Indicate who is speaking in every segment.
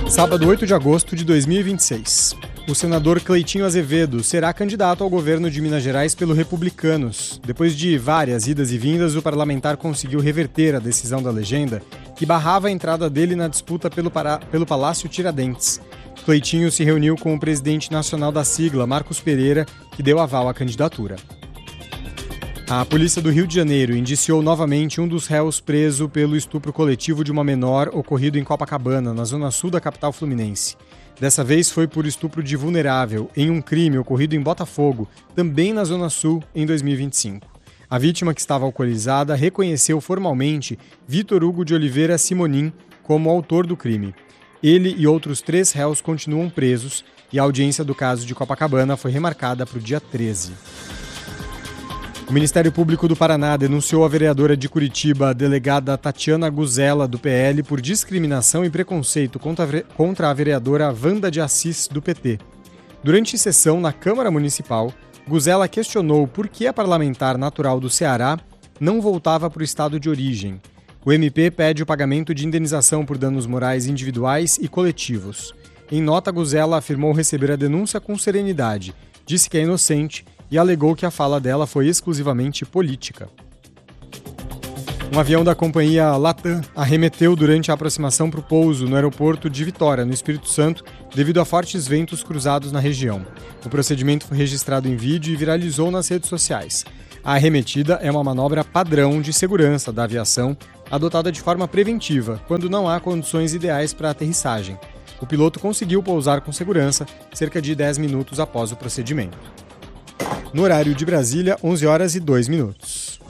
Speaker 1: Sábado, 8 de agosto de 2026. O senador Cleitinho Azevedo será candidato ao governo de Minas Gerais pelo Republicanos. Depois de várias idas e vindas, o parlamentar conseguiu reverter a decisão da legenda que barrava a entrada dele na disputa pelo Palácio Tiradentes. Cleitinho se reuniu com o presidente nacional da sigla, Marcos Pereira, que deu aval à candidatura. A polícia do Rio de Janeiro indiciou novamente um dos réus preso pelo estupro coletivo de uma menor ocorrido em Copacabana, na zona sul da capital fluminense. Dessa vez foi por estupro de vulnerável, em um crime ocorrido em Botafogo, também na zona sul, em 2025. A vítima, que estava alcoolizada, reconheceu formalmente Vitor Hugo de Oliveira Simonin como autor do crime. Ele e outros 3 réus continuam presos e a audiência do caso de Copacabana foi remarcada para o dia 13. O Ministério Público do Paraná denunciou a vereadora de Curitiba, a delegada Tatiana Guzella, do PL, por discriminação e preconceito contra a vereadora Wanda de Assis, do PT. Durante sessão na Câmara Municipal, Guzella questionou por que a parlamentar natural do Ceará não voltava para o estado de origem. O MP pede o pagamento de indenização por danos morais individuais e coletivos. Em nota, Guzella afirmou receber a denúncia com serenidade, disse que é inocente e alegou que a fala dela foi exclusivamente política. Um avião da companhia Latam arremeteu durante a aproximação para o pouso no aeroporto de Vitória, no Espírito Santo, devido a fortes ventos cruzados na região. O procedimento foi registrado em vídeo e viralizou nas redes sociais. A arremetida é uma manobra padrão de segurança da aviação, adotada de forma preventiva, quando não há condições ideais para a aterrissagem. O piloto conseguiu pousar com segurança cerca de 10 minutos após o procedimento. No horário de Brasília, 11 horas e 2 minutos.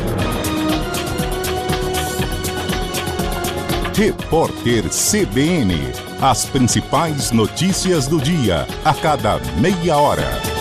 Speaker 2: Repórter CBN. As principais notícias do dia, a cada meia hora.